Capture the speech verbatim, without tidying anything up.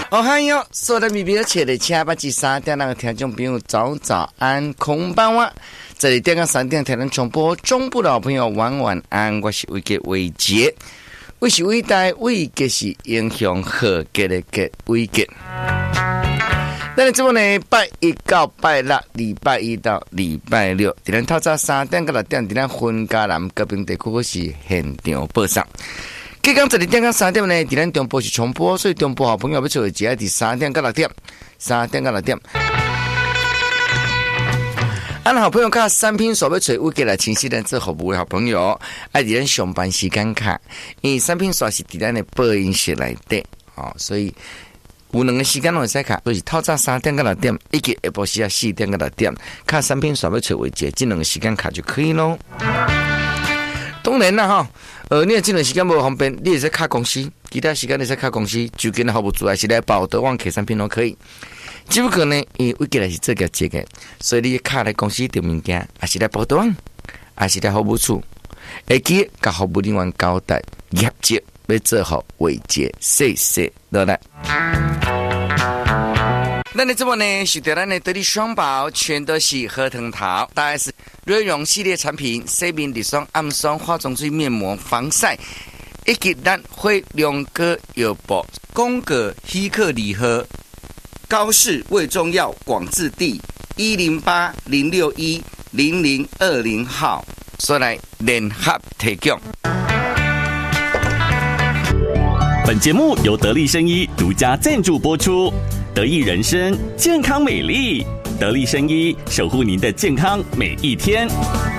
哦嗨哟，所有的米米的车的车八至三点，那个听众朋友早早安，空班哇！这里电个三点台能重播中部的好朋友晚晚安，我是伟杰伟杰，伟是伟大，伟杰是英雄和杰的杰伟杰。那你这么呢？拜一到拜六，礼拜一到礼拜六，今天透早三点到六点，今天分家南高屏地区是现场播送。今天这里点到三点呢，今天中播是重播，所以中播好朋友要做只在三点到六点，三点到六点。俺好朋友看三拼所要找我给了清晰的做服务的好朋友，爱伫咱上班时间卡，因为三拼所是伫咱的播音室内底，哦，所以。有两个时间拢会使卡，就是透早三點到六點，以及下晡時啊四點到六點，卡三篇刷要找位置，這兩個時間卡就可以咯。當然啦，哈，呃，你這兩個時間無方便，你也是卡公司，其他時間你是卡公司，就跟服務組還是來報德旺 K 三篇都可以。只不過呢，因為我記得是這個節嘅，所以你卡來公司訂物件，還是來報德旺，還是來服務處，會記甲服務人員交代業績。要做好偉傑，謝謝落來。那你這麼呢？是對咱的得力雙寶，全都是核桃桃，大概是瑞容系列產品，洗面乳霜、暗霜、化妝水、面膜、防曬，以及咱會兩個藥包，宮格希克禮盒，高市衛中藥廣治地一零八零六一零零二零號，所來聯合提供。 本節目由得力生醫獨家贊助播出，得益人生健康美麗，得力生醫守護您的健康每一天。